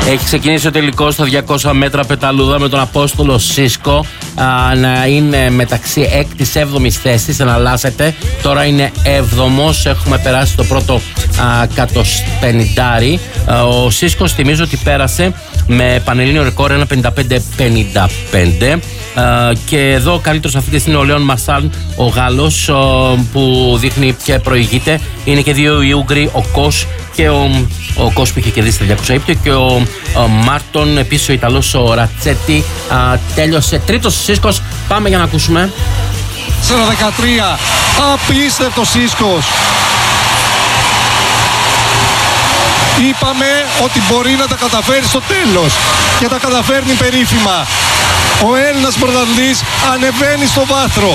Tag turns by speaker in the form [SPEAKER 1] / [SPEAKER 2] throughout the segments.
[SPEAKER 1] Έχει ξεκινήσει ο τελικός στα 200 μέτρα πεταλούδα με τον Απόστολο Σίσκο να είναι μεταξύ 6ης-7ης θέσης, εναλλάσσεται. Τώρα είναι 7ος, έχουμε περάσει το πρώτο κατοσπενιντάρι. Ο Σίσκος, θυμίζω ότι πέρασε με πανελλήνιο ρεκόρ 1.55-55. Και εδώ ο καλύτερος αθλητής είναι ο Λέον Μασάν, ο Γάλλος, που δείχνει και προηγείται. Είναι και δύο οι Ούγγροι, ο Κος και ο Κος που είχε κερδίσει τα 200 ύπτιο, και ο Μάρτον, επίσης ο Ιταλός ο Ρατσέτη. Τέλειωσε τρίτος ο Σίσκος. Πάμε για να ακούσουμε.
[SPEAKER 2] 4-13, απίστευτο Σίσκος. Είπαμε ότι μπορεί να τα καταφέρει στο τέλος και τα καταφέρνει περίφημα. Ο Έλληνας πρωταθλητής ανεβαίνει στο βάθρο.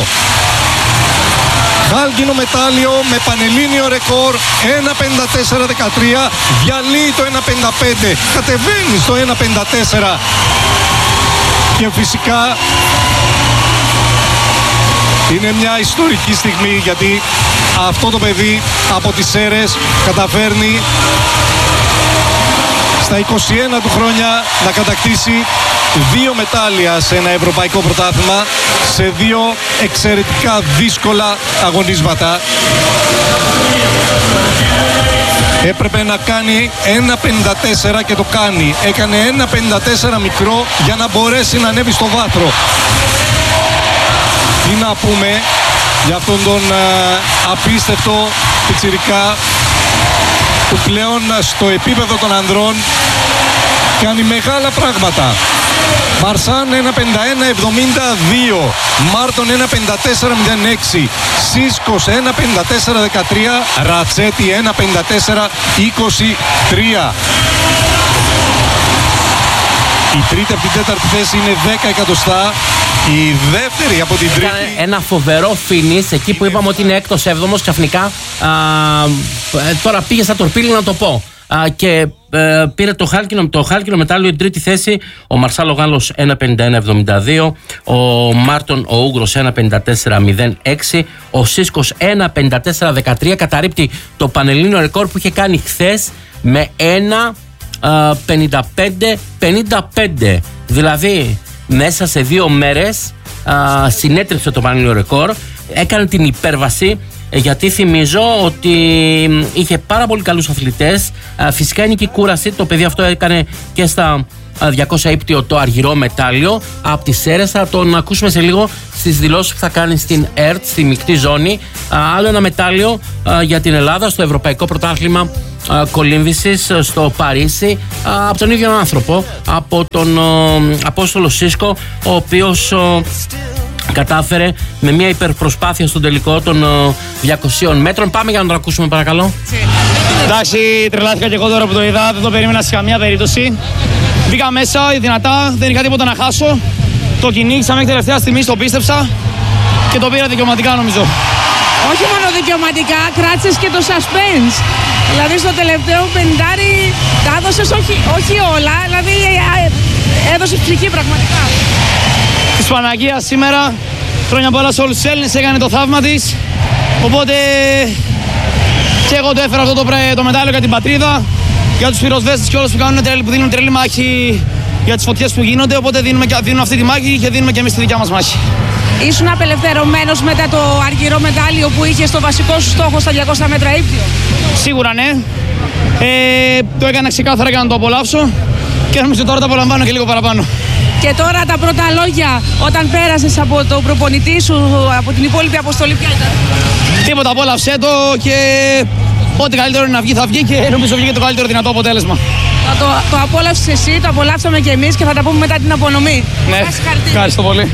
[SPEAKER 2] Χάλκινο μετάλλιο με πανελλήνιο ρεκόρ 1.54.13, διαλύει το 1.55, κατεβαίνει στο 1.54 και φυσικά είναι μια ιστορική στιγμή, γιατί αυτό το παιδί από τις Σέρρες καταφέρνει στα 21 του χρόνια να κατακτήσει 2 μετάλλια σε ένα ευρωπαϊκό πρωτάθλημα, σε 2 εξαιρετικά δύσκολα αγωνίσματα. Έπρεπε να κάνει 1.54 και το κάνει. Έκανε 1.54 μικρό για να μπορέσει να ανέβει στο βάθρο. Τι να πούμε για αυτόν τον απίστευτο πιτσιρικά που πλέον στο επίπεδο των ανδρών κάνει μεγάλα πράγματα. Μαρσάν 1.51.72, Μάρτον 1.54.06, Σίσκος 1.54.13, Ρατσέτη 1.54.23. Η τρίτη από την τέταρτη θέση είναι 10 εκατοστά. Η δεύτερη από την τρίτη.
[SPEAKER 1] Ένα φοβερό φίνις εκεί που είπαμε ότι είναι 6ος-7ος. Ξαφνικά τώρα πήγε στα τορπίλη, να το πω. Και πήρε το χάλκινο μετάλλιο την τρίτη θέση. Ο Μαρσάλ ο Γάλλος 1.51.72, ο Μάρτον ο Ούγγρος 1.54.06, ο Σίσκος 1.54.13. Καταρρίπτει το πανελλήνιο ρεκόρ που είχε κάνει χθες με 1.55.55. Δηλαδή μέσα σε 2 μέρες συνέτρεψε το πανελλήνιο ρεκόρ, έκανε την υπέρβαση. Γιατί θυμίζω ότι είχε πάρα πολύ καλούς αθλητές. Φυσικά είναι και η κούραση. Το παιδί αυτό έκανε και στα 200 ύπτιο το αργυρό μετάλλιο από τις Σέρρες. Θα τον ακούσουμε σε λίγο στις δηλώσεις που θα κάνει στην ΕΡΤ, στη μεικτή ζώνη. Άλλο ένα μετάλλιο για την Ελλάδα στο Ευρωπαϊκό Πρωτάθλημα Κολύμβησης στο Παρίσι, από τον ίδιο άνθρωπο, από τον Απόστολο Σίσκο, ο οποίος κατάφερε με μια υπερπροσπάθεια στον τελικό των 200 μέτρων. Πάμε για να το ακούσουμε, παρακαλώ.
[SPEAKER 3] Εντάξει, τρελάθηκα και εγώ τώρα που το είδα, δεν το περίμενα σε καμία περίπτωση. Μπήκα μέσα δυνατά, δεν είχα τίποτα να χάσω. Το κυνήγησα μέχρι τελευταία στιγμή, το πίστεψα και το πήρα δικαιωματικά, νομίζω.
[SPEAKER 4] Όχι μόνο δικαιωματικά, κράτησες και το suspense. Δηλαδή στο τελευταίο πεντάρι τα έδωσες, όχι όλα, δηλαδή έδωσες ψυχή πραγματικά.
[SPEAKER 3] Της Παναγίας σήμερα, χρόνια πολλά σε όλους τους Έλληνες, έκανε το θαύμα της. Οπότε και εγώ το έφερα αυτό το μετάλλιο για την πατρίδα, για τους πυροσβέστες και όλους που δίνουν τρελή μάχη για τις φωτιές που γίνονται. Οπότε δίνουν αυτή τη μάχη και δίνουμε και εμείς τη δικιά μας μάχη.
[SPEAKER 4] Ήσουν απελευθερωμένος μετά το αργυρό μετάλλιο που είχε στο βασικό σου στόχο στα 200 μέτρα ύπτιο?
[SPEAKER 3] Σίγουρα ναι. Το έκανα ξεκάθαρα για να το απολαύσω και νομίζω τώρα το απολαμβάνω και λίγο παραπάνω.
[SPEAKER 4] Και τώρα τα πρώτα λόγια όταν πέρασες από τον προπονητή σου, από την υπόλοιπη αποστολή, ποια ήταν?
[SPEAKER 3] Τίποτα, απόλαυσέ το και ό,τι καλύτερο είναι να βγει θα βγει και νομίζω βγήκε το καλύτερο δυνατό αποτέλεσμα.
[SPEAKER 4] Το απόλαυσες εσύ, το απολαύσαμε και εμείς και θα τα πούμε μετά την απονομή.
[SPEAKER 3] Ναι, ευχαριστώ πολύ.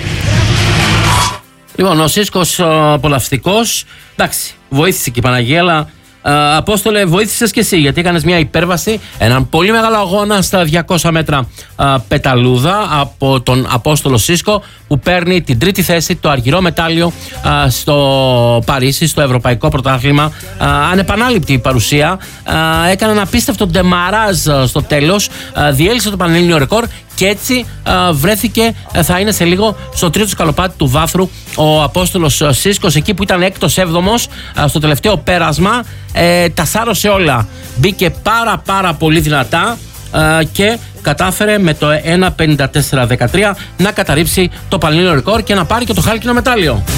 [SPEAKER 1] Λοιπόν, ο Σίσκος απολαυστικός. Εντάξει, βοήθησε και η Παναγία, αλλά Απόστολε, βοήθησες και εσύ, γιατί έκανες μια υπέρβαση, έναν πολύ μεγάλο αγώνα στα 200 μέτρα πεταλούδα από τον Απόστολο Σίσκο, που παίρνει την τρίτη θέση, το αργυρό μετάλλιο στο Παρίσι, στο Ευρωπαϊκό Πρωτάθλημα. Ανεπανάληπτη η παρουσία, έκανε ένα απίστευτο ντεμαράζ στο τέλος, διέλυσε το πανελλήνιο ρεκόρ και έτσι βρέθηκε, θα είναι σε λίγο, στο τρίτο σκαλοπάτι του βάθρου ο Απόστολος Σίσκος, εκεί που ήταν έκτος έβδομος στο τελευταίο πέρασμα. Τα σάρωσε όλα, μπήκε πάρα πολύ δυνατά και κατάφερε με το 1.54.13 να καταρρύψει το πανελλήνιο ρεκόρ και να πάρει και το χάλκινο μετάλλιο.